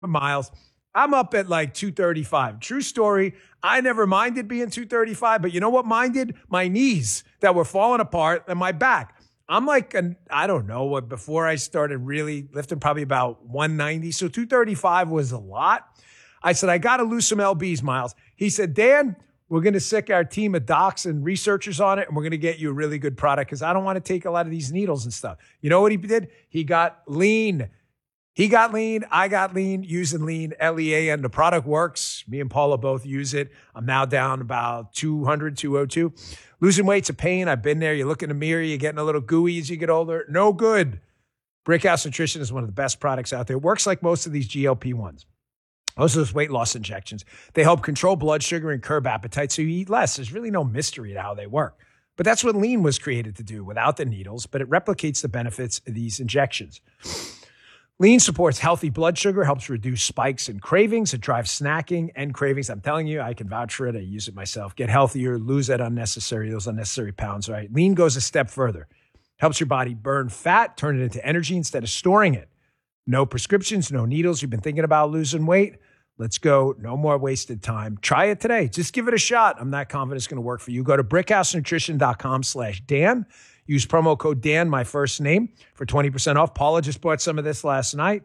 miles. I'm up at like 235. True story. I never minded being 235, but you know what minded? My knees that were falling apart and my back. I'm like, I don't know what, before I started really lifting, probably about 190. So 235 was a lot. I said, I got to lose some LBs, Miles. He said, Dan, we're going to sick our team of docs and researchers on it, and we're going to get you a really good product because I don't want to take a lot of these needles and stuff. You know what he did? He got lean. He got lean. I got lean using lean, LEA, and the product works. Me and Paula both use it. I'm now down about 200, 202. Losing weight's a pain. I've been there. You look in the mirror, you're getting a little gooey as you get older. No good. Brickhouse Nutrition is one of the best products out there. It works like most of these GLP-1s. Most of those weight loss injections. They help control blood sugar and curb appetite so you eat less. There's really no mystery to how they work. But that's what lean was created to do without the needles, but it replicates the benefits of these injections. Lean supports healthy blood sugar, helps reduce spikes and cravings. It drives snacking and cravings. I'm telling you, I can vouch for it. I use it myself. Get healthier, lose those unnecessary pounds, right? Lean goes a step further. Helps your body burn fat, turn it into energy instead of storing it. No prescriptions, no needles. You've been thinking about losing weight? Let's go. No more wasted time. Try it today. Just give it a shot. I'm not confident it's going to work for you. Go to brickhousenutrition.com/Dan. Use promo code Dan, my first name, for 20% off. Paula just bought some of this last night.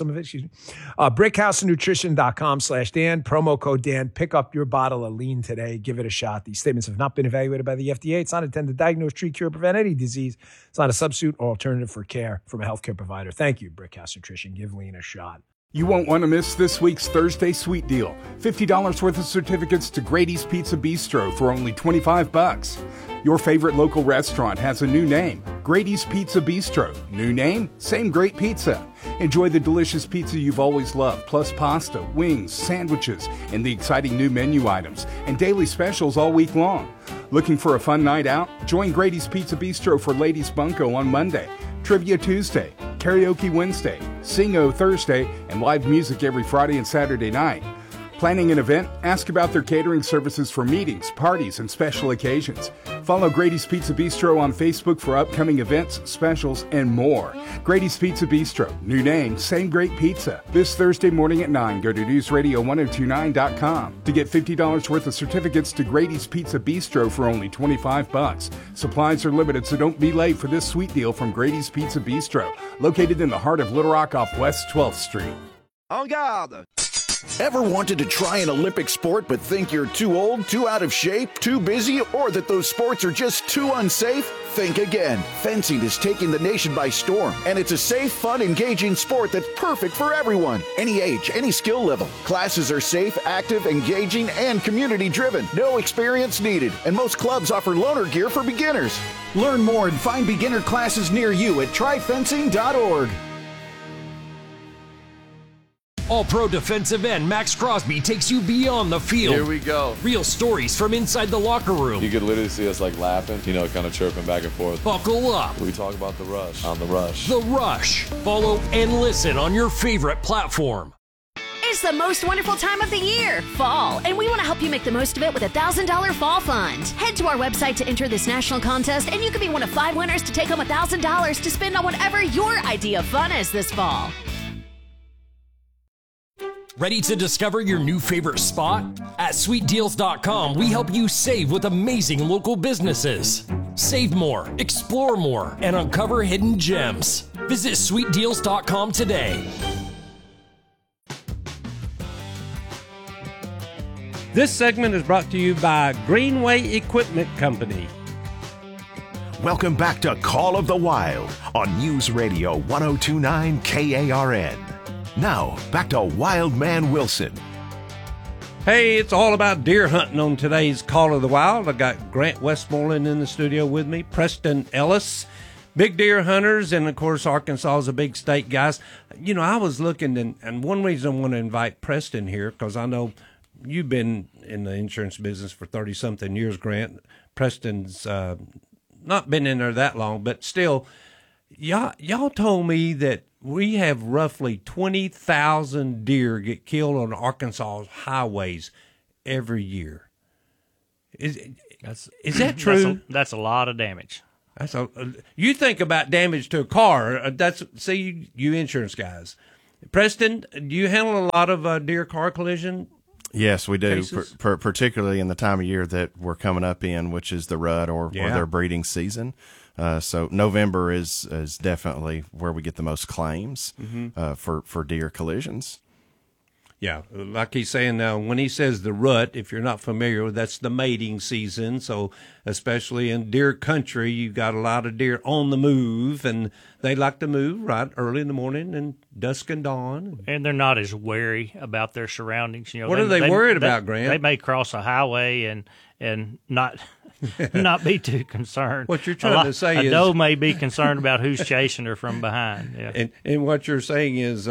Brickhousenutrition.com/Dan. Promo code Dan. Pick up your bottle of lean today. Give it a shot. These statements have not been evaluated by the FDA. It's not intended to diagnose, treat, cure, prevent any disease. It's not a substitute or alternative for care from a healthcare provider. Thank you, Brickhouse Nutrition. Give lean a shot. You won't want to miss this week's Thursday Sweet Deal. $50 worth of certificates to Grady's Pizza Bistro for only $25. Your favorite local restaurant has a new name, Grady's Pizza Bistro. New name, same great pizza. Enjoy the delicious pizza you've always loved, plus pasta, wings, sandwiches, and the exciting new menu items, and daily specials all week long. Looking for a fun night out? Join Grady's Pizza Bistro for Ladies Bunko on Monday, Trivia Tuesday, Karaoke Wednesday, Sing-O Thursday, and live music every Friday and Saturday night. Planning an event? Ask about their catering services for meetings, parties, and special occasions. Follow Grady's Pizza Bistro on Facebook for upcoming events, specials, and more. Grady's Pizza Bistro. New name, same great pizza. This Thursday morning at 9, go to newsradio1029.com to get $50 worth of certificates to Grady's Pizza Bistro for only $25. Supplies are limited, so don't be late for this sweet deal from Grady's Pizza Bistro, located in the heart of Little Rock off West 12th Street. En garde! Ever wanted to try an Olympic sport but think you're too old, too out of shape, too busy, or that those sports are just too unsafe? Think again. Fencing is taking the nation by storm, and it's a safe, fun, engaging sport that's perfect for everyone. Any age, any skill level. Classes are safe, active, engaging, and community-driven. No experience needed, and most clubs offer loaner gear for beginners. Learn more and find beginner classes near you at tryfencing.org. All-Pro defensive end Max Crosby takes you beyond the field. Here we go. Real stories from inside the locker room. You could literally see us like laughing, kind of chirping back and forth. Buckle up. We talk about The Rush on The Rush. The Rush. Follow and listen on your favorite platform. It's the most wonderful time of the year, fall, and we want to help you make the most of it with a $1,000 fall fund. Head to our website to enter this national contest, and you could be one of 5 winners to take home $1,000 to spend on whatever your idea of fun is this fall. Ready to discover your new favorite spot? At sweetdeals.com, we help you save with amazing local businesses. Save more, explore more, and uncover hidden gems. Visit sweetdeals.com today. This segment is brought to you by Greenway Equipment Company. Welcome back to Call of the Wild on News Radio 1029 KARN. Now, back to Wildman Wilson. Hey, it's all about deer hunting on today's Call of the Wild. I got Grant Westmoreland in the studio with me, Preston Ellis, big deer hunters, and of course, Arkansas is a big state, guys. I was looking, and one reason I want to invite Preston here, because I know you've been in the insurance business for 30-something years, Grant. Preston's not been in there that long, but still, y'all told me that we have roughly 20,000 deer get killed on Arkansas highways every year. Is that true? That's a lot of damage. You think about damage to a car. You insurance guys. Preston, do you handle a lot of deer car collision? Yes, we do, particularly in the time of year that we're coming up in, which is the rut or their breeding season. So November is definitely where we get the most claims for deer collisions. Yeah, like he's saying now, when he says the rut, if you're not familiar, that's the mating season. So especially in deer country, you got a lot of deer on the move, and they like to move right early in the morning and dusk and dawn. And they're not as wary about their surroundings. What are they worried about, Grant? They may cross a highway and not not be too concerned. What you're trying to say is a doe may be concerned about who's chasing her from behind. Yeah. And what you're saying is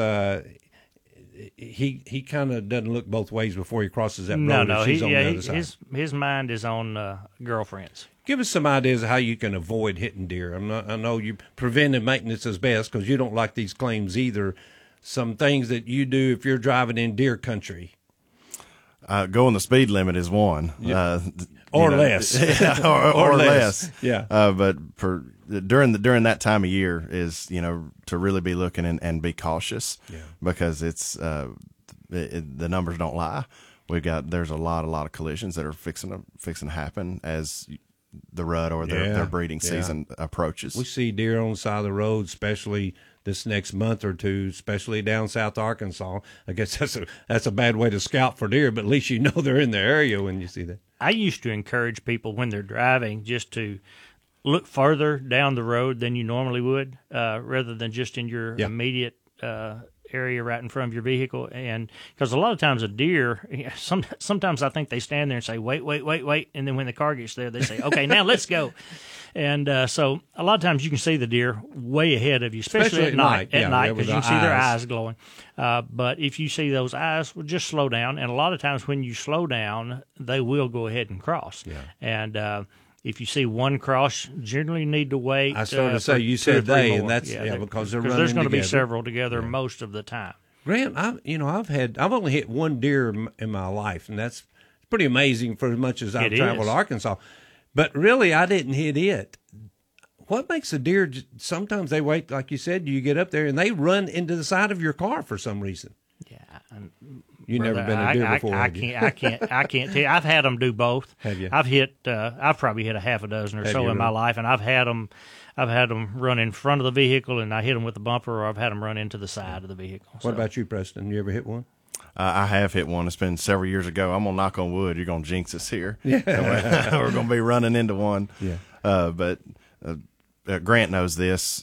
he kind of doesn't look both ways before he crosses that road. No, he's on the other side. His mind is on girlfriends. Give us some ideas of how you can avoid hitting deer. I know you preventive maintenance is best because you don't like these claims either. Some things that you do if you're driving in deer country. Going the speed limit is one. Or less. or less. Yeah. But during that time of year is, to really be looking and be cautious because it's the numbers don't lie. There's a lot of collisions that are fixing to happen as the rut or their breeding season approaches. We see deer on the side of the road, especially this next month or two, especially down South Arkansas. I guess that's a bad way to scout for deer, but at least you know they're in the area when you see that. I used to encourage people when they're driving just to look further down the road than you normally would, rather than just in your immediate area right in front of your vehicle. And because a lot of times a deer, sometimes I think they stand there and say, wait. And then when the car gets there, they say, okay, now let's go. And so a lot of times you can see the deer way ahead of you, especially at night. At night, because you can see their eyes glowing. But if you see those eyes, well, just slow down. And a lot of times when you slow down, they will go ahead and cross. Yeah. And if you see one cross, generally you need to wait. I started to say, you said they, and that's because they're running there's going to be together. Several together most of the time. Grant, I've only hit one deer in my life, and that's pretty amazing for as much as I've traveled to Arkansas. But really, I didn't hit it. What makes a deer? Sometimes they wait, like you said. You get up there and they run into the side of your car for some reason. Yeah, you've never been a deer before. I can't tell you. I've had them do both. Have you? I've probably hit a half a dozen or so in my life, and I've had them run in front of the vehicle, and I hit them with the bumper, or I've had them run into the side of the vehicle. What about you, Preston? You ever hit one? I have hit one. It's been several years ago. I'm going to knock on wood. You're going to jinx us here. Yeah. We're going to be running into one. Yeah. But Grant knows this,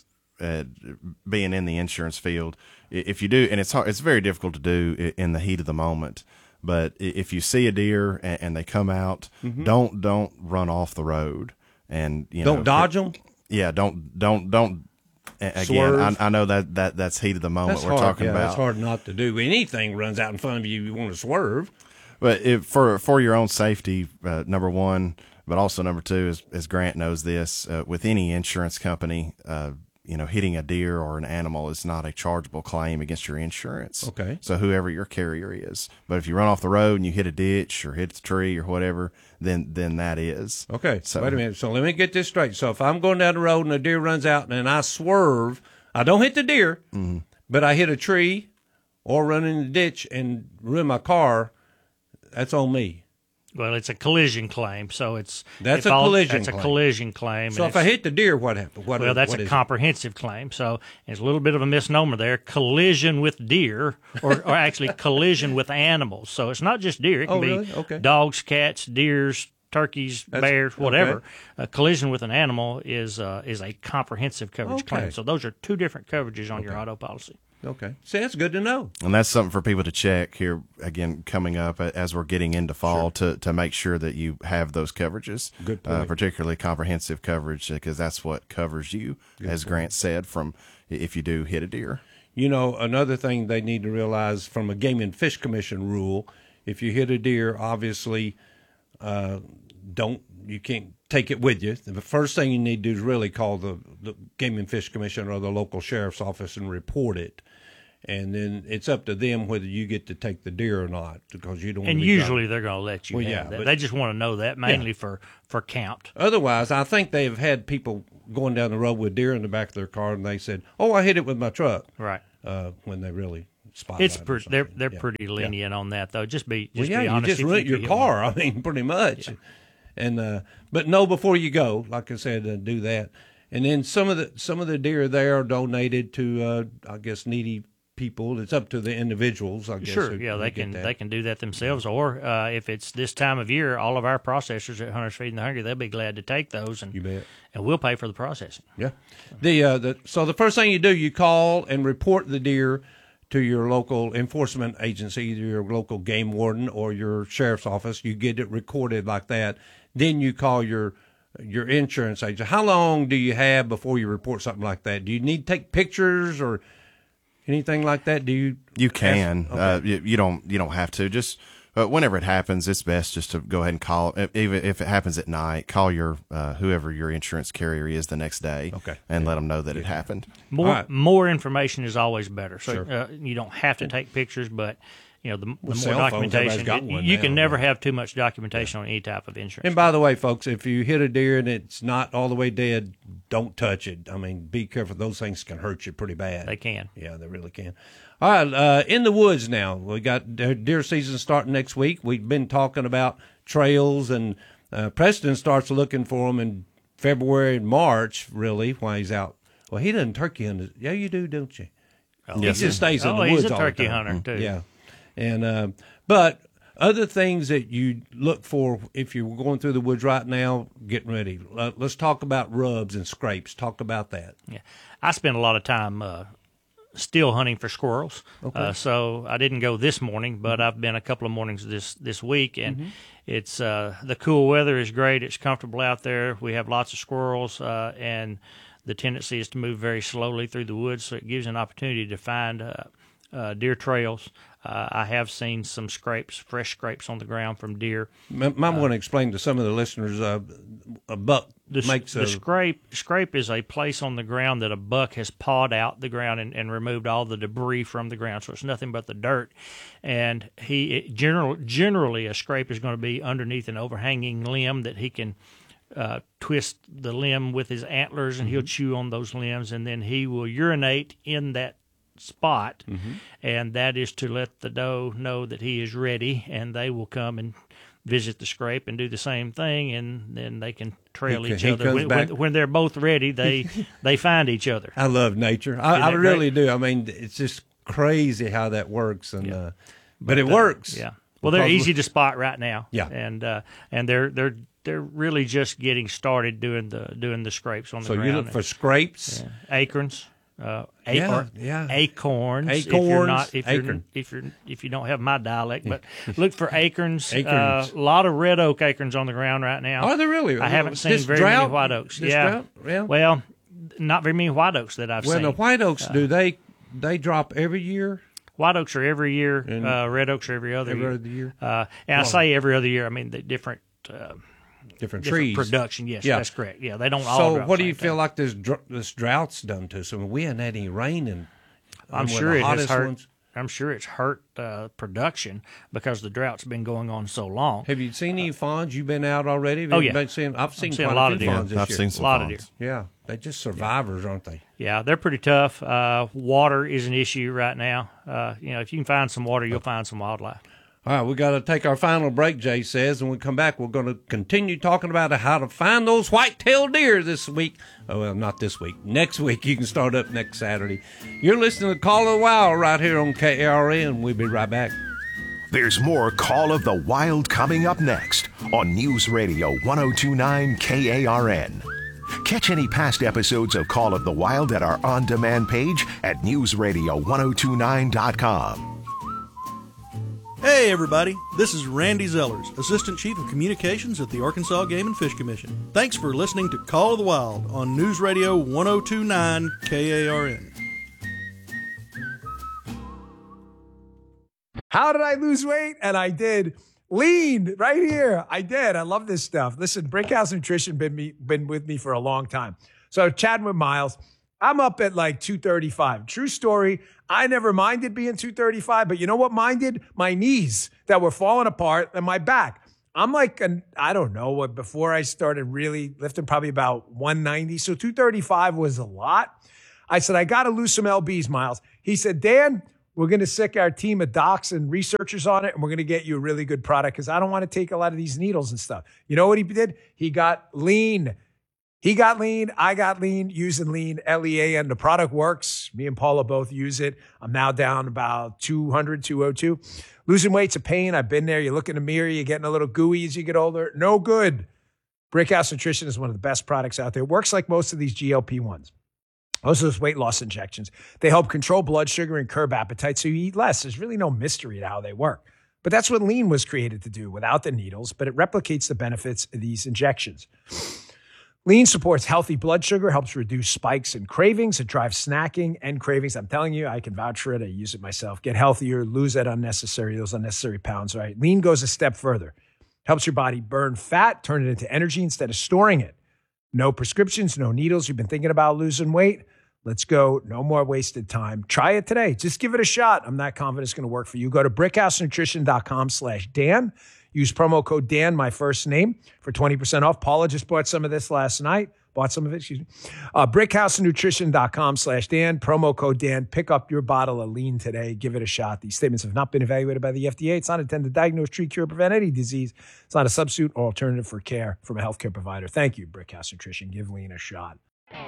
being in the insurance field. If you do, and it's hard, it's very difficult to do in the heat of the moment. But if you see a deer and they come out, don't run off the road. And don't dodge them. Yeah, don't. Again, I know that's heat of the moment we're talking about. That's hard not to do. Anything runs out in front of you, you want to swerve. But for your own safety, number one, but also number two, as Grant knows this, with any insurance company, hitting a deer or an animal is not a chargeable claim against your insurance. Okay. So whoever your carrier is. But if you run off the road and you hit a ditch or hit a tree or whatever, then that is. Okay. So wait a minute. So let me get this straight. So if I'm going down the road and a deer runs out and I swerve, I don't hit the deer, but I hit a tree or run in the ditch and ruin my car, that's on me. Well, it's a collision claim, so it's a collision claim. So if I hit the deer, what happened? Well, that's a comprehensive claim. So it's a little bit of a misnomer there. Collision with deer, or actually collision with animals. So it's not just deer. It can be dogs, cats, deers, turkeys, bears, whatever. Okay. A collision with an animal is a comprehensive coverage claim. So those are two different coverages on your auto policy. Okay. See, that's good to know. And that's something for people to check here, again, coming up as we're getting into fall to make sure that you have those coverages. Good point. Particularly comprehensive coverage, because that's what covers you, as Grant said, from if you do hit a deer. Another thing they need to realize from a Game and Fish Commission rule, if you hit a deer, obviously you can't take it with you. The first thing you need to do is really call the Game and Fish Commission or the local sheriff's office and report it. And then it's up to them whether you get to take the deer or not, because you don't. And usually they're going to let you. Well, that. They just want to know that mainly for count. Otherwise, I think they've had people going down the road with deer in the back of their car, and they said, "Oh, I hit it with my truck." Right. When they really spotlight. They're pretty lenient on that though. Just be honest. You just rent your car. I mean, pretty much. Yeah. And but know before you go, like I said, do that. And then some of the deer there are donated to I guess needy people. It's up to the individuals, I guess. Sure, they can do that themselves, or if it's this time of year, all of our processors at Hunters Feeding the Hungry, they'll be glad to take those, and you bet. And we'll pay for the processing. Yeah. So the first thing you do, you call and report the deer to your local enforcement agency, either your local game warden or your sheriff's office. You get it recorded like that. Then you call your insurance agent. How long do you have before you report something like that? Do you need to take pictures or anything like that? You can. Okay. You don't have to. Just whenever it happens, it's best just to go ahead and call. Even if it happens at night, call your whoever your insurance carrier is the next day, and let them know that it happened. More information is always better. So Sure. You don't have to take pictures, but the more cell phones, documentation, you can never have too much documentation on any type of insurance. And by the way, folks, if you hit a deer and it's not all the way dead, don't touch it. I mean, be careful. Those things can hurt you pretty bad. They can. Yeah, they really can. All right, in the woods now. We got deer season starting next week. We've been talking about trails, and Preston starts looking for them in February and March, really, while he's out. Well, he doesn't turkey hunt. Yeah, you do, don't you? Oh, he just stays in the woods he's a all the turkey time. hunter, too. Yeah. And but other things that you look for if you're going through the woods right now, getting ready. Let's talk about rubs and scrapes. Talk about that. Yeah, I spend a lot of time still hunting for squirrels. Okay. So I didn't go this morning, but I've been a couple of mornings this week, and it's the cool weather is great. It's comfortable out there. We have lots of squirrels, and the tendency is to move very slowly through the woods, so it gives an opportunity to find deer trails. I have seen some fresh scrapes on the ground from deer. I'm going to explain to some of the listeners. A buck makes the scrape is a place on the ground that a buck has pawed out the ground and removed all the debris from the ground, so it's nothing but the dirt. And generally a scrape is going to be underneath an overhanging limb that he can twist the limb with his antlers, and he'll chew on those limbs, and then he will urinate in that spot, and that is to let the doe know that he is ready, and they will come and visit the scrape and do the same thing, and then they can trail each other. When they're both ready, they find each other. I love nature. I really do. I mean, it's just crazy how that works, and but it works. Yeah. Well, they're easy to spot right now. Yeah. And they're really just getting started doing the scrapes on the ground. So you look for scrapes, acorns. Acorns. If you don't have my dialect, but look for acorns. A lot of red oak acorns on the ground right now. Are there really? I haven't seen very many white oaks. Yeah. Well, not very many white oaks that I've seen. Well, the white oaks do they drop every year? White oaks are every year. Red oaks are every other year. And I say every other year. I mean the different trees production. Yes, that's correct. Yeah, they don't all. So, what do you feel like this drought's done to us? I mean, we haven't had any rain, and I'm sure it has hurt. I'm sure it's hurt production because the drought's been going on so long. Have you seen any fawns? You've been out already? I've seen a lot of deer. Fawns this I've year. seen some a lot fawns. of deer. Yeah, they're just survivors, aren't they? Yeah, they're pretty tough. Water is an issue right now. If you can find some water, you'll find some wildlife. All right, we got to take our final break, Jay says, and when we come back, we're going to continue talking about how to find those white-tailed deer this week. Oh, well, not this week. Next week. You can start up next Saturday. You're listening to Call of the Wild right here on KARN. We'll be right back. There's more Call of the Wild coming up next on News Radio 1029 KARN. Catch any past episodes of Call of the Wild at our on-demand page at newsradio1029.com. Hey everybody, this is Randy Zellers, Assistant Chief of Communications at the Arkansas Game and Fish Commission. Thanks for listening to Call of the Wild on News Radio 1029 KARN. How did I lose weight? And I did. Lean right here. I did. I love this stuff. Listen, Brickhouse Nutrition been with me for a long time. So chatting with Miles, I'm up at like 235. True story. I never minded being 235, but you know what minded? My knees that were falling apart and my back. I'm like, I don't know, before I started really lifting, probably about 190. So 235 was a lot. I said, I got to lose some LBs, Miles. He said, Dan, We're going to sick our team of docs and researchers on it, and we're going to get you a really good product because I don't want to take a lot of these needles and stuff. You know what he did? He got lean. He got lean. I got lean using lean, LEAN. The product works. Me and Paula both use it. I'm now down about 200, 202. Losing weight's a pain. I've been there. You look in the mirror, you're getting a little gooey as you get older. No good. Brickhouse Nutrition is one of the best products out there. It works like most of these GLP-1s. Most of those weight loss injections. They help control blood sugar and curb appetite so you eat less. There's really no mystery to how they work. But that's what lean was created to do without the needles, but it replicates the benefits of these injections. Lean supports healthy blood sugar, helps reduce spikes and cravings. It drives snacking and cravings. I'm telling you, I can vouch for it. I use it myself. Get healthier, lose those unnecessary pounds, right? Lean goes a step further. Helps your body burn fat, turn it into energy instead of storing it. No prescriptions, no needles. You've been thinking about losing weight? Let's go. No more wasted time. Try it today. Just give it a shot. I'm not confident it's going to work for you. Go to brickhousenutrition.com/Dan. Use promo code Dan, my first name, for 20% off. Paula just bought some of this last night. Brickhousenutrition.com/Dan. Promo code Dan. Pick up your bottle of lean today. Give it a shot. These statements have not been evaluated by the FDA. It's not intended to diagnose, treat, cure, prevent any disease. It's not a substitute or alternative for care from a healthcare provider. Thank you, Brickhouse Nutrition. Give lean a shot.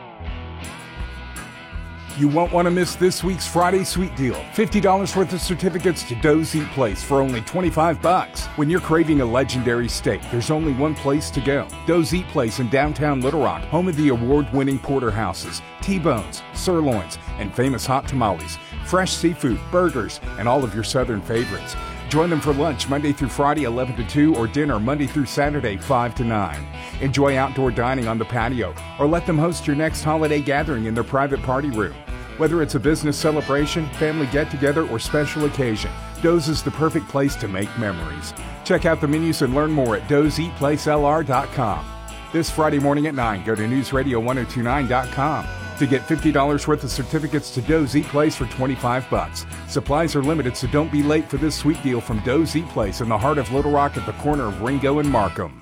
You won't want to miss this week's Friday Sweet Deal. $50 worth of certificates to Doe's Eat Place for only $25. When you're craving a legendary steak, there's only one place to go. Doe's Eat Place in downtown Little Rock, home of the award-winning porterhouses, T-bones, sirloins, and famous hot tamales, fresh seafood, burgers, and all of your southern favorites. Join them for lunch Monday through Friday, 11 to 2, or dinner Monday through Saturday, 5 to 9. Enjoy outdoor dining on the patio, or let them host your next holiday gathering in their private party room. Whether it's a business celebration, family get-together, or special occasion, Doe's is the perfect place to make memories. Check out the menus and learn more at doeseatplacelr.com. This Friday morning at 9, go to newsradio1029.com to get $50 worth of certificates to Doe's Eat Place for $25. Supplies are limited, so don't be late for this sweet deal from Doe's Eat Place in the heart of Little Rock at the corner of Ringo and Markham.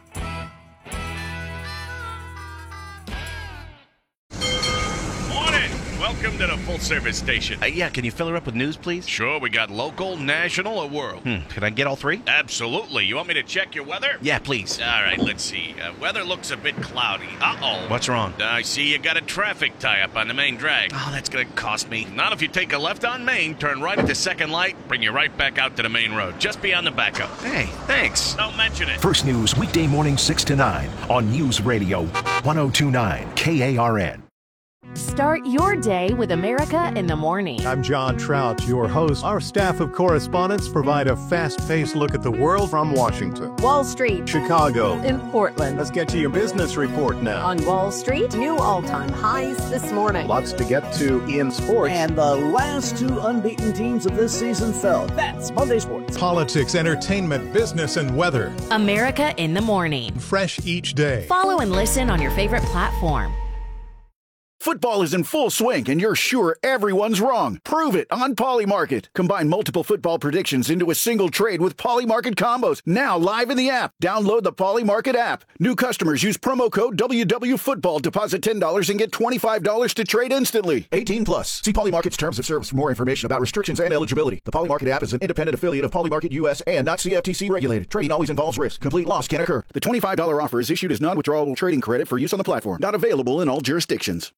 Welcome to the full-service station. Yeah, can you fill her up with news, please? Sure, we got local, national, or world. Can I get all three? Absolutely. You want me to check your weather? Yeah, please. All right, let's see. Weather looks a bit cloudy. Uh-oh. What's wrong? I see you got a traffic tie-up on the main drag. Oh, that's going to cost me. Not if you take a left on Main, turn right at the second light, bring you right back out to the main road, just beyond the backup. Hey, thanks. Don't mention it. First News, weekday morning 6 to 9 on News Radio 1029 KARN. Start your day with America in the morning. I'm John Trout, your host. Our staff of correspondents provide a fast-paced look at the world from Washington, Wall Street, Chicago, in Portland. Let's get to your business report now. On Wall Street, new all-time highs this morning. Lots to get to in sports. And the last two unbeaten teams of this season fell. That's Monday Sports. Politics, entertainment, business, and weather. America in the morning. Fresh each day. Follow and listen on your favorite platform. Football is in full swing, and you're sure everyone's wrong. Prove it on Polymarket. Combine multiple football predictions into a single trade with Polymarket combos. Now live in the app. Download the Polymarket app. New customers use promo code WWFootball. Deposit $10 and get $25 to trade instantly. 18 plus. See Polymarket's terms of service for more information about restrictions and eligibility. The Polymarket app is an independent affiliate of Polymarket US and not CFTC regulated. Trading always involves risk. Complete loss can occur. The $25 offer is issued as non-withdrawable trading credit for use on the platform. Not available in all jurisdictions.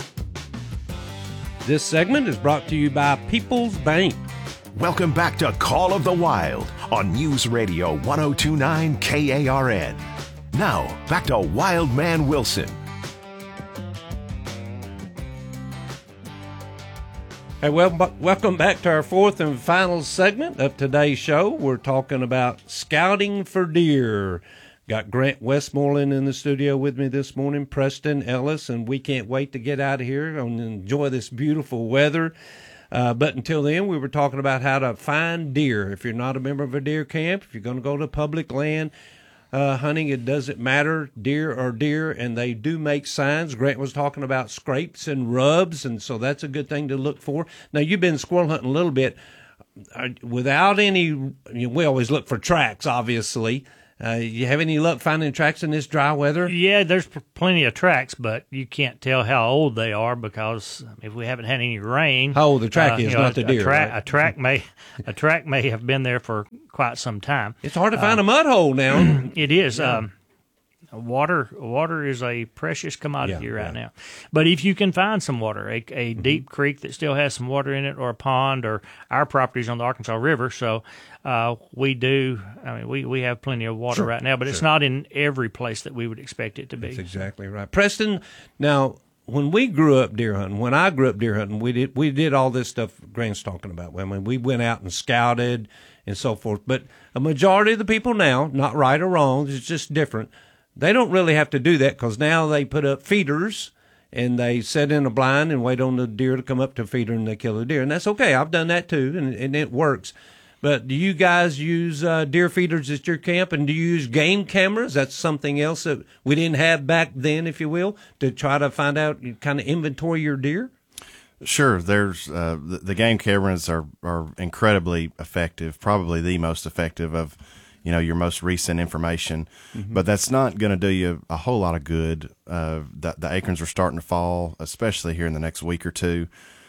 This segment is brought to you by People's Bank. Welcome back to Call of the Wild on News Radio 1029 KARN. Now, back to Wild Man Wilson. Hey, welcome back to our fourth and final segment of today's show. We're talking about scouting for deer. Got Grant Westmoreland in the studio with me this morning, Preston Ellis, and we can't wait to get out of here and enjoy this beautiful weather. But until then, we were talking about how to find deer. If you're not a member of a deer camp, if you're going to go to public land hunting, it doesn't matter. Deer are deer, and they do make signs. Grant was talking about scrapes and rubs, and so that's a good thing to look for. Now, you've been squirrel hunting a little bit. Without any, we always look for tracks, obviously. You have any luck finding tracks in this dry weather? Yeah, there's plenty of tracks, but you can't tell how old they are because if we haven't had any rain. How old the track is, not the deer. A track may have been there for quite some time. It's hard to find a mud hole now. It is. Yeah. Water is a precious commodity right now. But if you can find some water, a deep creek that still has some water in it, or a pond, or our property's on the Arkansas River, so we do. I mean, we have plenty of water right now, but it's not in every place that we would expect it to be. That's exactly right, Preston. Now, when we grew up deer hunting, when I grew up deer hunting, we did all this stuff Grant's talking about. I mean, we went out and scouted and so forth. But a majority of the people now, not right or wrong, it's just different. They don't really have to do that because now they put up feeders and they set in a blind and wait on the deer to come up to a feeder and they kill the deer. And that's okay. I've done that too, and it works. But do you guys use deer feeders at your camp, and do you use game cameras? That's something else that we didn't have back then, if you will, to try to find out, kind of inventory your deer? Sure. There's the game cameras are incredibly effective, probably the most effective of your most recent information, but that's not going to do you a whole lot of good. The acorns are starting to fall, especially here in the next week or two.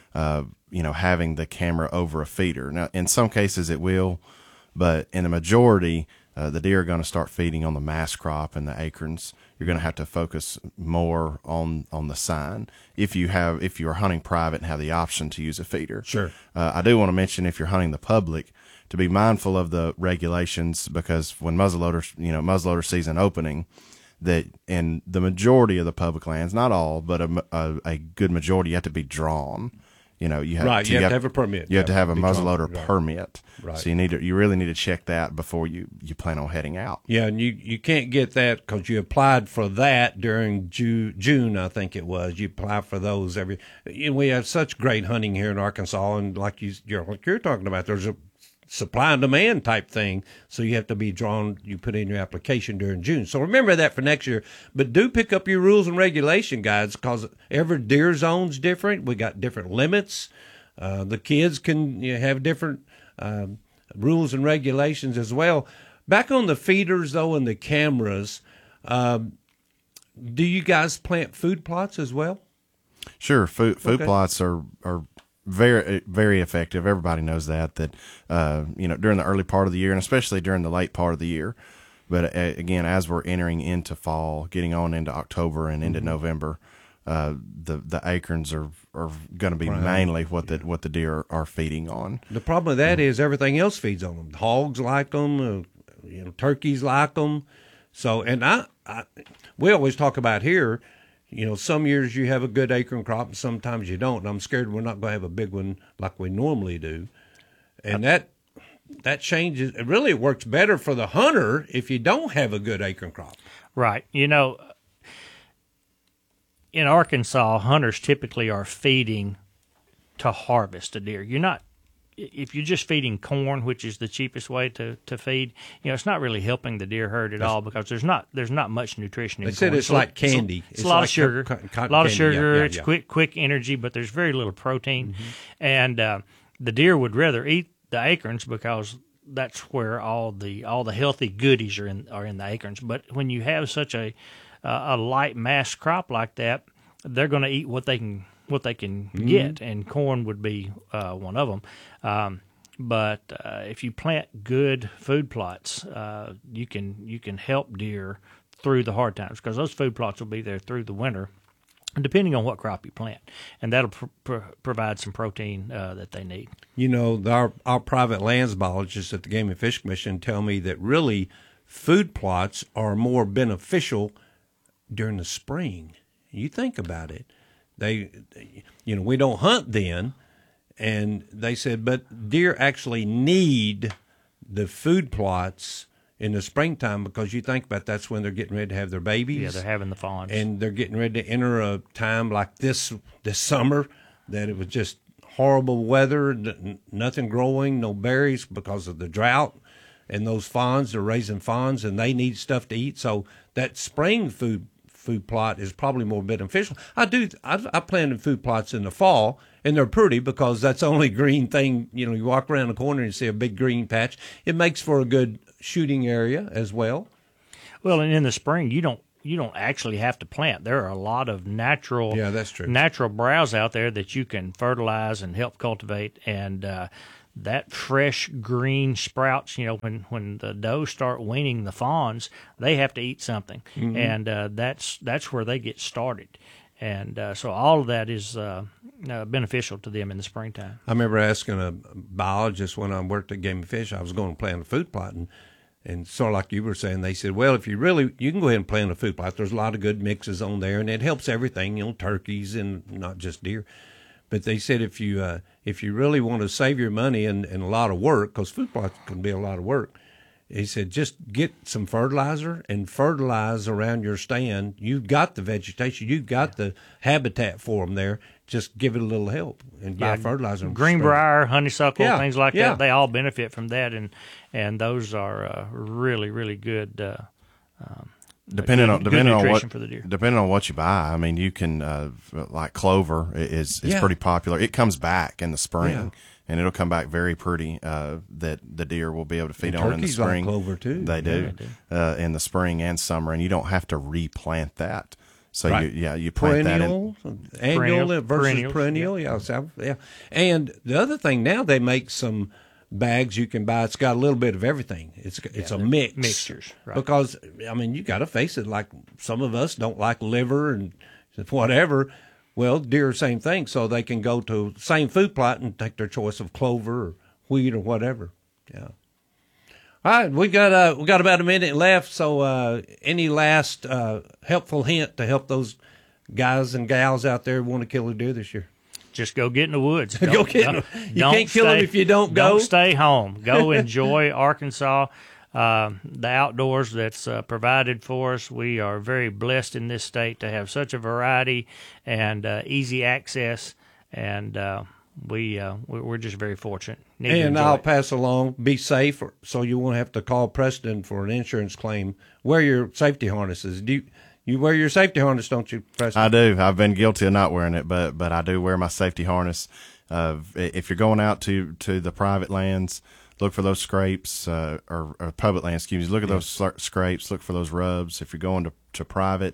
Having the camera over a feeder. Now, in some cases it will, but in the majority, the deer are going to start feeding on the mass crop and the acorns. You're going to have to focus more on the sign if you are hunting private and have the option to use a feeder. Sure. I do want to mention, if you're hunting the public, to be mindful of the regulations, because when muzzleloader season opening, that in the majority of the public lands, not all, but a good majority, you have to be drawn. You have to have a permit. You have to have a muzzleloader permit. Right. So you really need to check that before you plan on heading out. Yeah, and you can't get that because you applied for that during June, I think it was. You apply for those we have such great hunting here in Arkansas, and like you're talking about, there's a supply and demand type thing, so you have to be drawn. You put in your application during June, so remember that for next year. But do pick up your rules and regulation guides, because every deer zone's different. We got different limits. The kids can have different rules and regulations as well. Back on the feeders though, and the cameras, do you guys plant food plots as well? Sure, food plots are very, very effective. Everybody knows that during the early part of the year, and especially during the late part of the year. But again, as we're entering into fall, getting on into October and into November, the acorns are going to be mainly what the deer are feeding on. The problem with that is everything else feeds on them. Hogs like them, turkeys like them. So, and we always talk about here, some years you have a good acorn crop and sometimes you don't. And I'm scared we're not going to have a big one like we normally do. And that changes. It really works better for the hunter if you don't have a good acorn crop. Right. In Arkansas, hunters typically are feeding to harvest a deer. If you're just feeding corn, which is the cheapest way to feed, it's not really helping the deer herd at all, because there's not much nutrition in corn. They said it's like candy. It's a lot of sugar. A lot of sugar. Yeah, it's quick energy, but there's very little protein. And the deer would rather eat the acorns because that's where all the healthy goodies are in the acorns. But when you have such a light mass crop like that, they're going to eat what they can get, and corn would be one of them. But if you plant good food plots, you can help deer through the hard times, because those food plots will be there through the winter, depending on what crop you plant, and that'll provide some protein that they need. Our private lands biologists at the Game and Fish Commission tell me that really food plots are more beneficial during the spring. You think about it. We don't hunt then, and they said, but deer actually need the food plots in the springtime, because you think about that's when they're getting ready to have their babies. Yeah, they're having the fawns. And they're getting ready to enter a time like this summer that it was just horrible weather, nothing growing, no berries because of the drought. And those fawns, they're raising fawns, and they need stuff to eat. So that spring food plot is probably more beneficial. I planted food plots in the fall, and they're pretty because that's the only green thing. You walk around the corner and you see a big green patch. It makes for a good shooting area as well. Well, and in the spring, you don't actually have to plant. There are a lot of natural browse out there that you can fertilize and help cultivate, and that fresh green sprouts, when the does start weaning the fawns, they have to eat something, and that's where they get started. And so all of that is beneficial to them in the springtime. I remember asking a biologist when I worked at Game and Fish, I was going to plant a food plot, and sort of like you were saying, they said, well, if you can go ahead and plant a food plot. There's a lot of good mixes on there, and it helps everything, turkeys and not just deer. But they said if you really want to save your money and a lot of work, because food plots can be a lot of work, he said just get some fertilizer and fertilize around your stand. You've got the vegetation, you've got the habitat for them there. Just give it a little help and buy fertilizer. Greenbrier, honeysuckle, things like that. They all benefit from that, and those are really, really good. Depending on for the deer. Depending on what you buy, I mean, you can like clover is pretty popular. It comes back in the spring, and it'll come back very pretty. That the deer will be able to feed on in the spring. Like clover too. They do, in the spring and summer, and you don't have to replant that. So you plant perennial, that annual versus perennial. Yeah. And the other thing now, they make some bags you can buy. It's got a little bit of everything. It's a mix. Mixtures, right. Because, I mean, you got to face it, like some of us don't like liver and whatever. Well, deer, same thing. So they can go to the same food plot and take their choice of clover or wheat or whatever. Yeah. All right, we got about a minute left. So any last helpful hint to help those guys and gals out there who want to kill a deer this year? Just go get in the woods. Go get them. You can't kill them if you don't go. Don't stay home. Go enjoy Arkansas, the outdoors that's provided for us. We are very blessed in this state to have such a variety and easy access, and we're just very fortunate. And I'll pass along, be safe, so you won't have to call Preston for an insurance claim. Wear your safety harnesses. You wear your safety harness, don't you, Preston? I do. I've been guilty of not wearing it, but I do wear my safety harness. If you're going out to the private lands, look for those scrapes, or public lands, excuse me. Look at those scrapes. Look for those rubs. If you're going to private,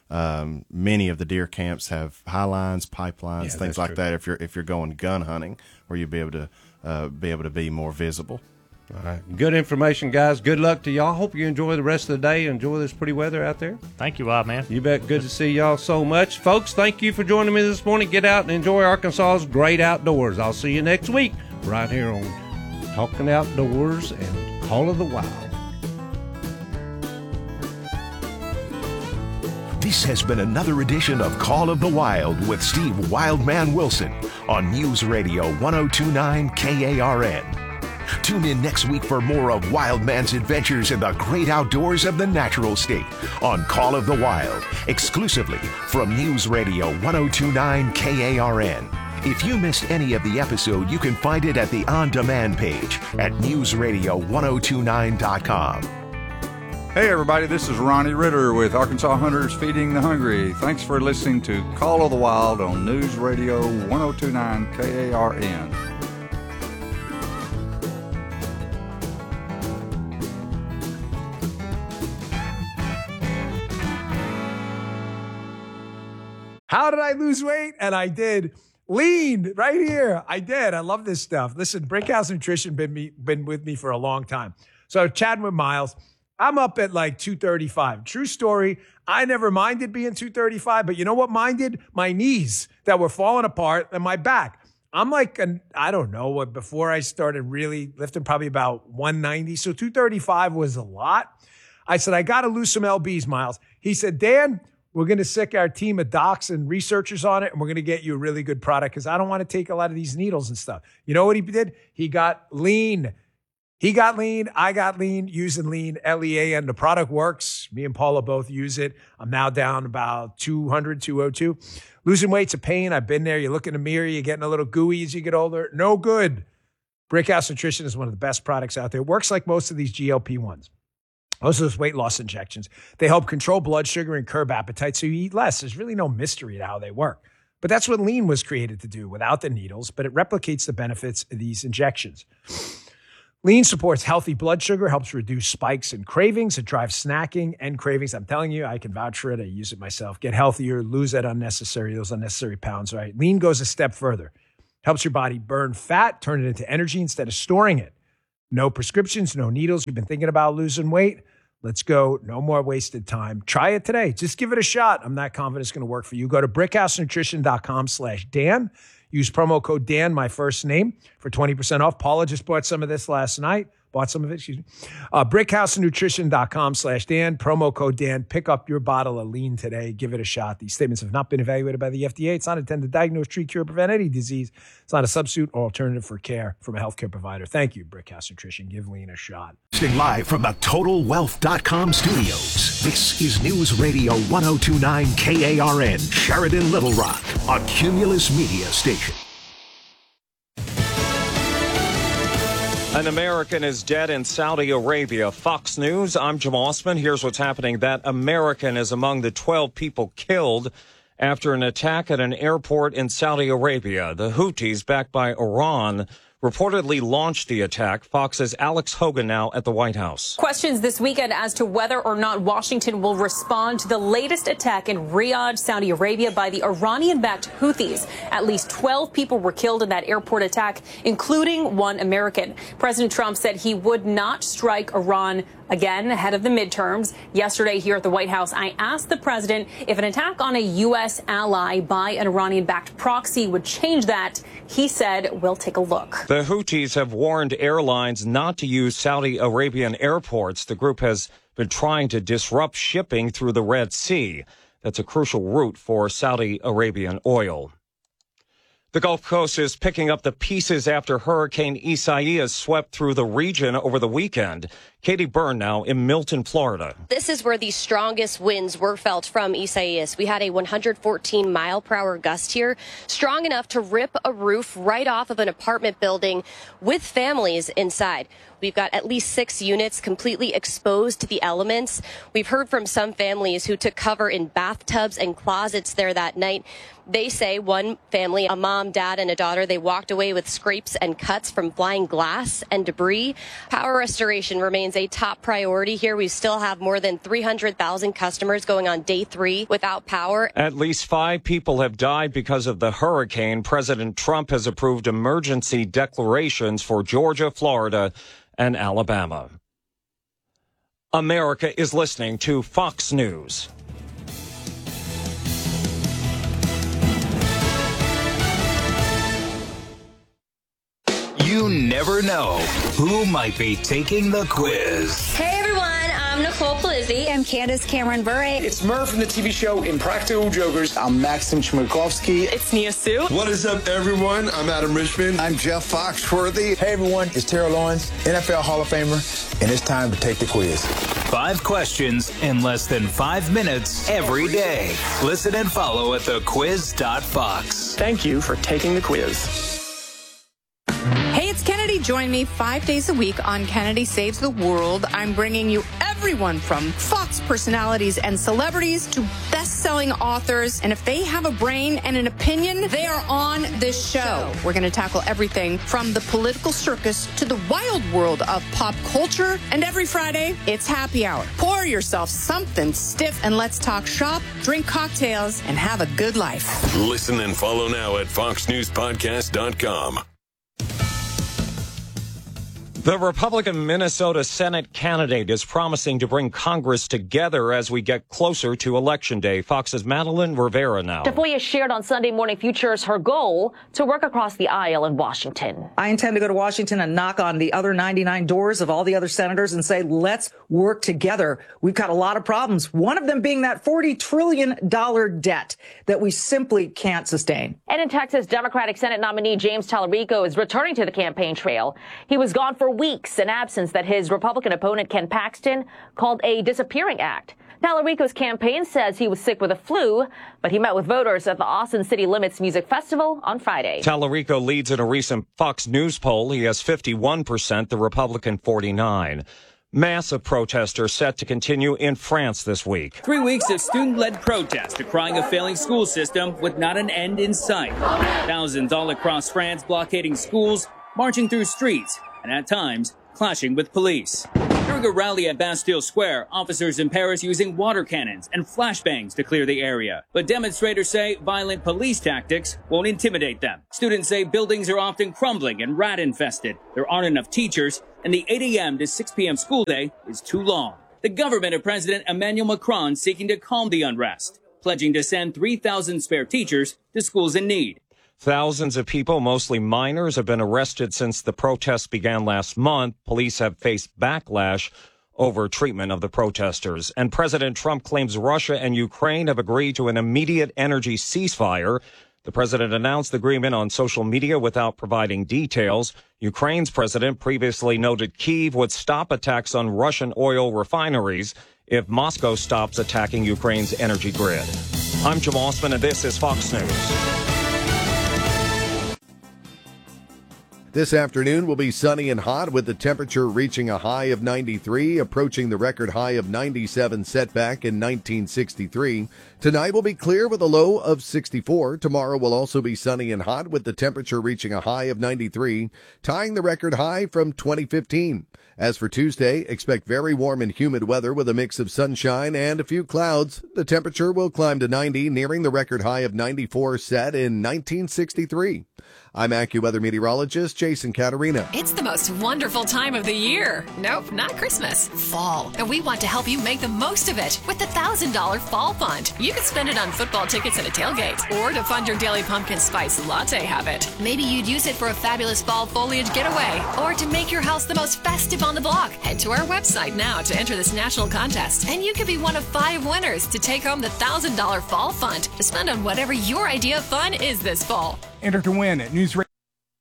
many of the deer camps have high lines, pipelines, things like that. If you're going gun hunting, where you'll be able to be more visible. All right. Good information, guys. Good luck to y'all. Hope you enjoy the rest of the day. Enjoy this pretty weather out there. Thank you, Bob, man. You bet. Good to see y'all so much. Folks, thank you for joining me this morning. Get out and enjoy Arkansas's great outdoors. I'll see you next week right here on Talking Outdoors and Call of the Wild. This has been another edition of Call of the Wild with Steve Wildman Wilson on News Radio 1029 KARN. Tune in next week for more of Wildman's adventures in the great outdoors of the natural state on Call of the Wild, exclusively from News Radio 1029 KARN. If you missed any of the episode, you can find it at the on-demand page at newsradio1029.com. Hey everybody, this is Ronnie Ritter with Arkansas Hunters Feeding the Hungry. Thanks for listening to Call of the Wild on News Radio 1029 KARN. How did I lose weight? And I did. Lean right here. I did. I love this stuff. Listen, Brickhouse Nutrition been with me for a long time. So chatting with Miles, I'm up at like 235. True story. I never minded being 235, but you know what minded? My knees that were falling apart and my back. I'm like, I don't know what, before I started really lifting, probably about 190. So 235 was a lot. I said, I got to lose some LBs, Miles. He said, Dan, we're going to sick our team of docs and researchers on it, and we're going to get you a really good product because I don't want to take a lot of these needles and stuff. You know what he did? He got lean. He got lean. I got lean using lean, LEA, and the product works. Me and Paula both use it. I'm now down about 200, 202. Losing weight's a pain. I've been there. You look in the mirror, you're getting a little gooey as you get older. No good. Brickhouse Nutrition is one of the best products out there. It works like most of these GLP-1s. Most of those weight loss injections. They help control blood sugar and curb appetite so you eat less. There's really no mystery to how they work. But that's what lean was created to do without the needles, but it replicates the benefits of these injections. Lean supports healthy blood sugar, helps reduce spikes and cravings. It drives snacking and cravings. I'm telling you, I can vouch for it. I use it myself. Get healthier, lose those unnecessary pounds, right? Lean goes a step further. Helps your body burn fat, turn it into energy instead of storing it. No prescriptions, no needles. You've been thinking about losing weight? Let's go. No more wasted time. Try it today. Just give it a shot. I'm not confident it's going to work for you. Go to brickhousenutrition.com/Dan. Use promo code Dan, my first name, for 20% off. Paula just bought some of this last night. brickhousenutrition.com/Dan. Promo code Dan. Pick up your bottle of Lean today. Give it a shot. These statements have not been evaluated by the FDA. It's not intended to diagnose, treat, cure, or prevent any disease. It's not a substitute or alternative for care from a healthcare provider. Thank you, Brickhouse Nutrition. Give Lean a shot. Live from the TotalWealth.com studios, this is News Radio 1029 KARN, Sheridan, Little Rock, a Cumulus Media station. An American is dead in Saudi Arabia. Fox News, I'm Jim Osman. Here's what's happening. That American is among the 12 people killed after an attack at an airport in Saudi Arabia. The Houthis, backed by Iran, reportedly launched the attack. Fox's Alex Hogan now at the White House. Questions this weekend as to whether or not Washington will respond to the latest attack in Riyadh, Saudi Arabia by the Iranian-backed Houthis. At least 12 people were killed in that airport attack, including one American. President Trump said he would not strike Iran again ahead of the midterms. Yesterday here at the White House, I asked the president if an attack on a U.S. ally by an Iranian-backed proxy would change that. He said, we'll take a look. The Houthis have warned airlines not to use Saudi Arabian airports. The group has been trying to disrupt shipping through the Red Sea. That's a crucial route for Saudi Arabian oil. The Gulf Coast is picking up the pieces after Hurricane Isaias swept through the region over the weekend. Katie Byrne now in Milton, Florida. This is where the strongest winds were felt from Isaias. We had a 114-mile-per-hour gust here, strong enough to rip a roof right off of an apartment building with families inside. We've got at least 6 units completely exposed to the elements. We've heard from some families who took cover in bathtubs and closets there that night. They say one family, a mom, dad, and a daughter, they walked away with scrapes and cuts from flying glass and debris. Power restoration remains a top priority here. We still have more than 300,000 customers going on day 3 without power. At least 5 people have died because of the hurricane. President Trump has approved emergency declarations for Georgia, Florida, and Alabama. America is listening to Fox News. You never know who might be taking the quiz. Hey everyone, I'm Nicole Polizzi. I'm Candace Cameron Bure. It's Murph from the TV show Impractical Jokers. I'm Maxim Chmerkovsky. It's Nia Sue. What is up, everyone? I'm Adam Richmond. I'm Jeff Foxworthy. Hey everyone, it's Terrell Lawrence, NFL Hall of Famer, and it's time to take the quiz. 5 questions in less than 5 minutes every day. Listen and follow at thequiz.fox. Thank you for taking the quiz. Hey, it's Kennedy. Join me 5 days a week on Kennedy Saves the World. I'm bringing you everyone from Fox personalities and celebrities to best-selling authors. And if they have a brain and an opinion, they are on this show. We're going to tackle everything from the political circus to the wild world of pop culture. And every Friday, it's happy hour. Pour yourself something stiff and let's talk shop, drink cocktails, and have a good life. Listen and follow now at foxnewspodcast.com. The Republican Minnesota Senate candidate is promising to bring Congress together as we get closer to Election Day. Fox's Madeline Rivera now. Tafoya shared on Sunday Morning Futures her goal to work across the aisle in Washington. I intend to go to Washington and knock on the other 99 doors of all the other senators and say, let's work together. We've got a lot of problems, one of them being that $40 trillion debt that we simply can't sustain. And in Texas, Democratic Senate nominee James Tallarico is returning to the campaign trail. He was gone for weeks, an absence that his Republican opponent Ken Paxton called a disappearing act. Tallarico's campaign says he was sick with a flu, but he met with voters at the Austin City Limits Music Festival on Friday. Tallarico leads in a recent Fox News poll. He has 51%, the Republican 49%. Massive protesters set to continue in France this week. 3 weeks of student-led protests decrying a failing school system with not an end in sight. Thousands all across France blockading schools, marching through streets, and at times clashing with police. During a rally at Bastille Square, officers in Paris using water cannons and flashbangs to clear the area. But demonstrators say violent police tactics won't intimidate them. Students say buildings are often crumbling and rat-infested. There aren't enough teachers, and the 8 a.m. to 6 p.m. school day is too long. The government of President Emmanuel Macron seeking to calm the unrest, pledging to send 3,000 spare teachers to schools in need. Thousands of people, mostly minors, have been arrested since the protests began last month. Police have faced backlash over treatment of the protesters. And President Trump claims Russia and Ukraine have agreed to an immediate energy ceasefire. The president announced the agreement on social media without providing details. Ukraine's president previously noted Kyiv would stop attacks on Russian oil refineries if Moscow stops attacking Ukraine's energy grid. I'm Jim Osman, and this is Fox News. This afternoon will be sunny and hot with the temperature reaching a high of 93, approaching the record high of 97 set back in 1963. Tonight will be clear with a low of 64. Tomorrow will also be sunny and hot with the temperature reaching a high of 93, tying the record high from 2015. As for Tuesday, expect very warm and humid weather with a mix of sunshine and a few clouds. The temperature will climb to 90, nearing the record high of 94 set in 1963. I'm AccuWeather meteorologist Jason Caterina. It's the most wonderful time of the year. Nope, not Christmas. Fall. And we want to help you make the most of it with the $1,000 Fall Fund. You can spend it on football tickets and a tailgate, or to fund your daily pumpkin spice latte habit. Maybe you'd use it for a fabulous fall foliage getaway, or to make your house the most festive on the block. Head to our website now to enter this national contest, and you could be one of 5 winners to take home the $1,000 Fall Fund to spend on whatever your idea of fun is this fall. Enter to win at News Radio.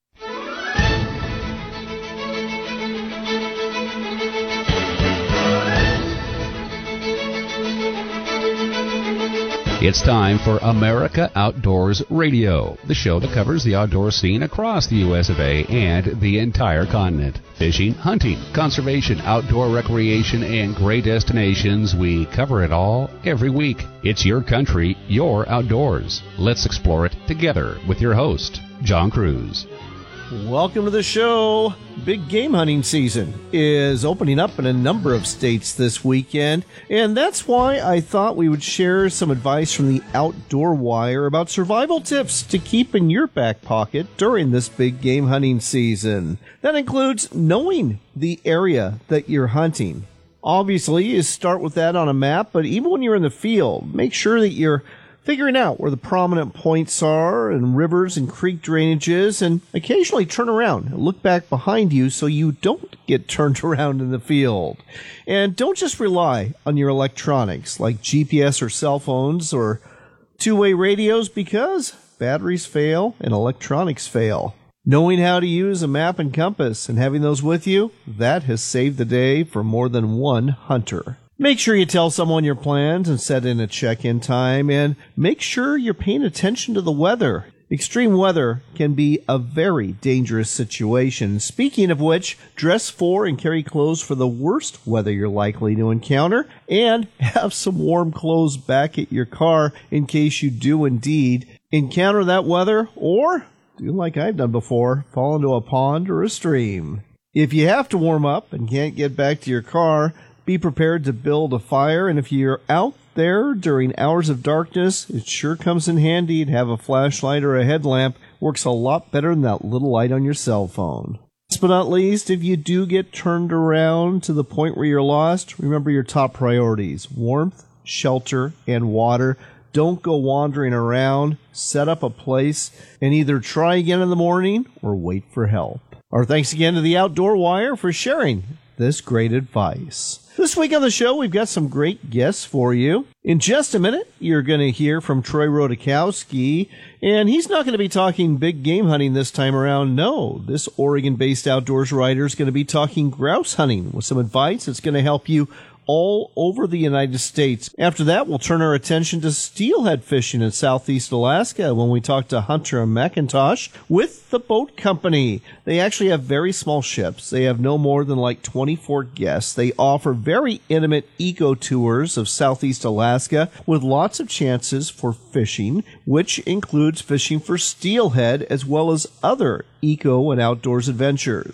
It's time for America Outdoors Radio, the show that covers the outdoor scene across the U.S. of A. and the entire continent. Fishing, hunting, conservation, outdoor recreation, and great destinations, we cover it all every week. It's your country, your outdoors. Let's explore it together with your host, John Cruz. Welcome to the show. Big game hunting season is opening up in a number of states this weekend, and that's why I thought we would share some advice from the Outdoor Wire about survival tips to keep in your back pocket during this big game hunting season. That includes knowing the area that you're hunting. Obviously, you start with that on a map, but even when you're in the field, make sure that you're figuring out where the prominent points are and rivers and creek drainages, and occasionally turn around and look back behind you so you don't get turned around in the field. And don't just rely on your electronics like GPS or cell phones or two-way radios, because batteries fail and electronics fail. Knowing how to use a map and compass and having those with you, that has saved the day for more than one hunter. Make sure you tell someone your plans and set in a check-in time, and make sure you're paying attention to the weather. Extreme weather can be a very dangerous situation. Speaking of which, dress for and carry clothes for the worst weather you're likely to encounter, and have some warm clothes back at your car in case you do indeed encounter that weather, or do like I've done before, fall into a pond or a stream. If you have to warm up and can't get back to your car, be prepared to build a fire, and if you're out there during hours of darkness, it sure comes in handy to have a flashlight or a headlamp. Works a lot better than that little light on your cell phone. Last but not least, if you do get turned around to the point where you're lost, remember your top priorities: warmth, shelter, and water. Don't go wandering around. Set up a place and either try again in the morning or wait for help. Our thanks again to the Outdoor Wire for sharing this great advice. This week on the show, we've got some great guests for you. In just a minute, you're going to hear from Troy Rodakowski, and he's not going to be talking big game hunting this time around. No, this Oregon-based outdoors writer is going to be talking grouse hunting with some advice that's going to help you all over the United States. After that, we'll turn our attention to steelhead fishing in southeast Alaska when we talk to Hunter McIntosh with the Boat Company. They actually have very small ships. They have no more than like 24 guests. They offer very intimate eco tours of southeast Alaska with lots of chances for fishing, which includes fishing for steelhead as well as other eco and outdoors adventures.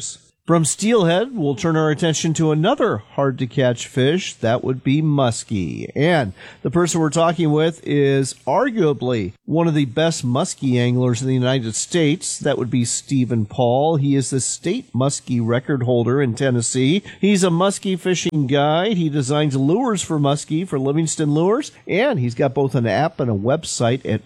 From steelhead, we'll turn our attention to another hard-to-catch fish. That would be muskie. And the person we're talking with is arguably one of the best muskie anglers in the United States. That would be Stephen Paul. He is the state muskie record holder in Tennessee. He's a muskie fishing guide. He designs lures for muskie for Livingston Lures. And he's got both an app and a website at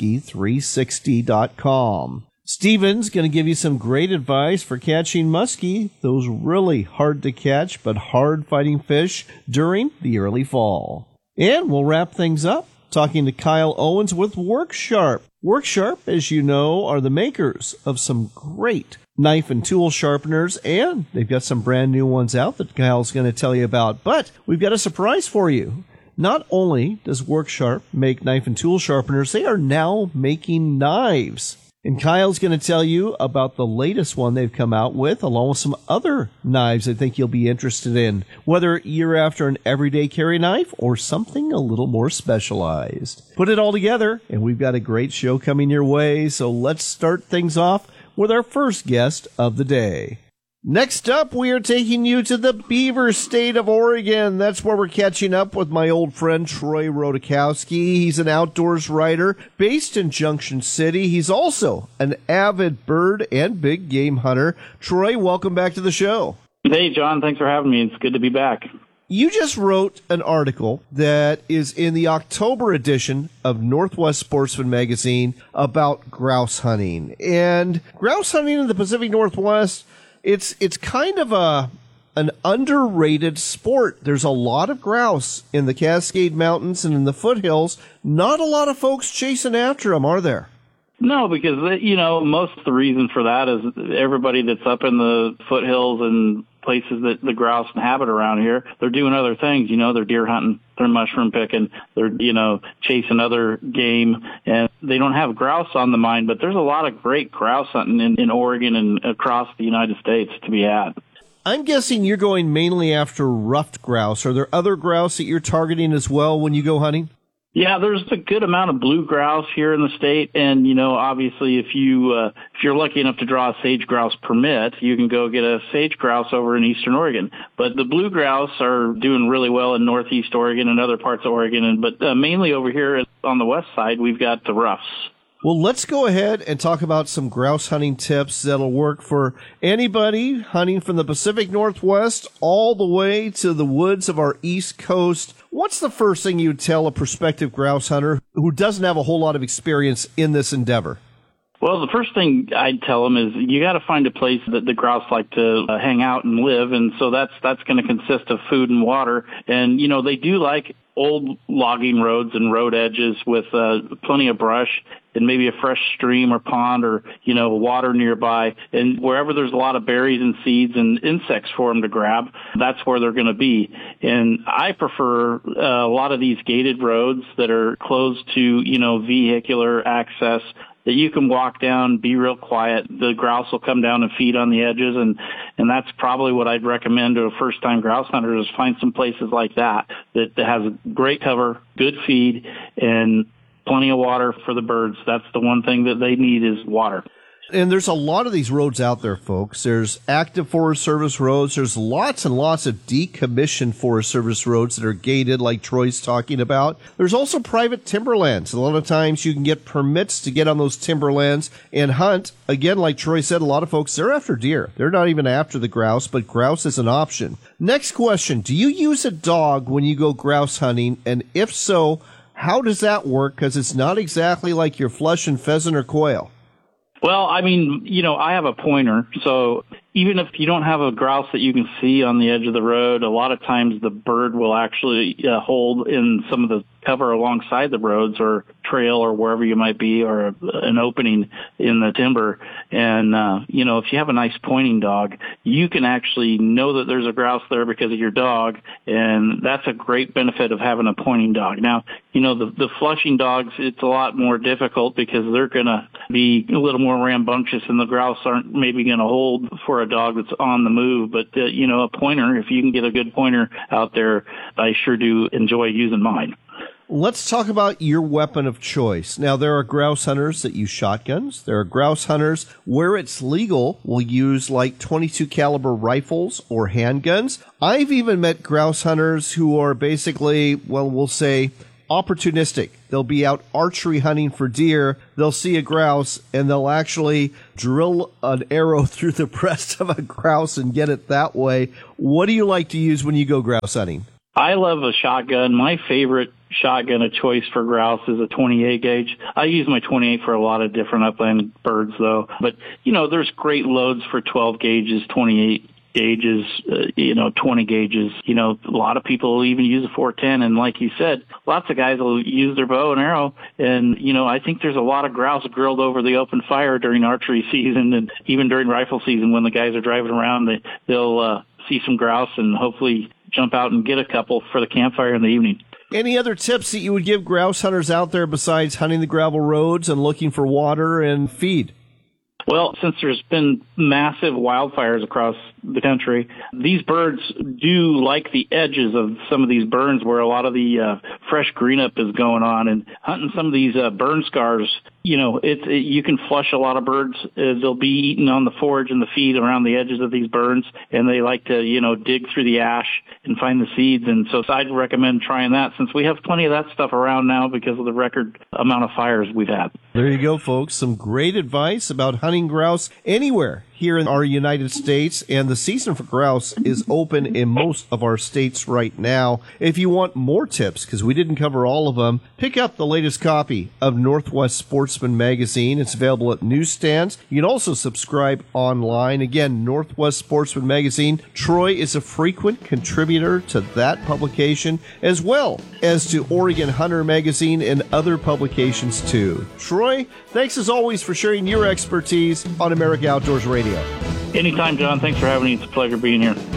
muskie360.com. Steven's going to give you some great advice for catching muskie, those really hard to catch but hard fighting fish during the early fall. And we'll wrap things up talking to Kyle Owens with WorkSharp. WorkSharp, as you know, are the makers of some great knife and tool sharpeners, and they've got some brand new ones out that Kyle's going to tell you about. But we've got a surprise for you. Not only does WorkSharp make knife and tool sharpeners, they are now making knives. And Kyle's going to tell you about the latest one they've come out with, along with some other knives I think you'll be interested in, whether you're after an everyday carry knife or something a little more specialized. Put it all together, and we've got a great show coming your way, so let's start things off with our first guest of the day. Next up, we are taking you to the Beaver State of Oregon. That's where we're catching up with my old friend Troy Rodakowski. He's an outdoors writer based in Junction City. He's also an avid bird and big game hunter. Troy, welcome back to the show. Hey, John. Thanks for having me. It's good to be back. You just wrote an article that is in the October edition of Northwest Sportsman magazine about grouse hunting. And grouse hunting in the Pacific Northwest, it's kind of an underrated sport. There's a lot of grouse in the Cascade Mountains and in the foothills. Not a lot of folks chasing after them, are there? No, because, most of the reason for that is everybody that's up in the foothills and places that the grouse inhabit around here, they're doing other things. They're deer hunting, they're mushroom picking, they're, chasing other game, and they don't have grouse on the mind. But there's a lot of great grouse hunting in Oregon and across the United States to be had. I'm guessing you're going mainly after ruffed grouse. Are there other grouse that you're targeting as well when you go hunting? Yeah, there's a good amount of blue grouse here in the state, and obviously, if you're lucky enough to draw a sage grouse permit, you can go get a sage grouse over in eastern Oregon. But the blue grouse are doing really well in northeast Oregon and other parts of Oregon, but mainly over here on the west side, we've got the ruffs. Well, let's go ahead and talk about some grouse hunting tips that'll work for anybody hunting from the Pacific Northwest all the way to the woods of our East Coast. What's the first thing you'd tell a prospective grouse hunter who doesn't have a whole lot of experience in this endeavor? Well, the first thing I'd tell them is you got to find a place that the grouse like to hang out and live, and so that's going to consist of food and water. And they do like old logging roads and road edges with plenty of brush and maybe a fresh stream or pond or water nearby. And wherever there's a lot of berries and seeds and insects for them to grab, that's where they're going to be. And I prefer a lot of these gated roads that are closed to vehicular access, that you can walk down, be real quiet. The grouse will come down and feed on the edges, and that's probably what I'd recommend to a first-time grouse hunter, is find some places like that has great cover, good feed, and plenty of water for the birds. That's the one thing that they need, is water. And there's a lot of these roads out there, folks. There's active Forest Service roads. There's lots and lots of decommissioned Forest Service roads that are gated, like Troy's talking about. There's also private timberlands. A lot of times you can get permits to get on those timberlands and hunt. Again, like Troy said, a lot of folks, they're after deer. They're not even after the grouse, but grouse is an option. Next question. Do you use a dog when you go grouse hunting? And if so, how does that work? Because it's not exactly like you're flushing pheasant or quail. Well, I have a pointer, so even if you don't have a grouse that you can see on the edge of the road, a lot of times the bird will actually hold in some of the cover alongside the roads or trail or wherever you might be, or an opening in the timber. And, if you have a nice pointing dog, you can actually know that there's a grouse there because of your dog. And that's a great benefit of having a pointing dog. Now, the flushing dogs, it's a lot more difficult because they're going to be a little more rambunctious, and the grouse aren't maybe going to hold for a dog that's on the move. But, a pointer, if you can get a good pointer out there, I sure do enjoy using mine. Let's talk about your weapon of choice. Now, there are grouse hunters that use shotguns. There are grouse hunters where it's legal will use like 22 caliber rifles or handguns. I've even met grouse hunters who are basically, well, we'll say opportunistic. They'll be out archery hunting for deer. They'll see a grouse and they'll actually drill an arrow through the breast of a grouse and get it that way. What do you like to use when you go grouse hunting? I love a shotgun. My favorite shotgun of choice for grouse is a 28 gauge. I use my 28 for a lot of different upland birds, though. But, there's great loads for 12 gauges, 28 gauges, 20 gauges. A lot of people will even use a 410. And like you said, lots of guys will use their bow and arrow. And, I think there's a lot of grouse grilled over the open fire during archery season and even during rifle season when the guys are driving around. They'll see some grouse and hopefully jump out and get a couple for the campfire in the evening. Any other tips that you would give grouse hunters out there besides hunting the gravel roads and looking for water and feed? Well, since there's been massive wildfires across the country, these birds do like the edges of some of these burns where a lot of the fresh green up is going on. And hunting some of these burn scars, you can flush a lot of birds. They'll be eating on the forage and the feed around the edges of these burns, and they like to, dig through the ash and find the seeds. And so I'd recommend trying that since we have plenty of that stuff around now because of the record amount of fires we've had. There you go, folks. Some great advice about hunting grouse anywhere here in our United States, and the season for grouse is open in most of our states right now. If you want more tips, because we didn't cover all of them, pick up the latest copy of Northwest Sportsman Magazine. It's available at newsstands. You can also subscribe online. Again, Northwest Sportsman Magazine. Troy is a frequent contributor to that publication, as well as to Oregon Hunter Magazine and other publications too. Troy, thanks as always for sharing your expertise on America Outdoors Radio. Anytime, John. Thanks for having me. It's a pleasure being here.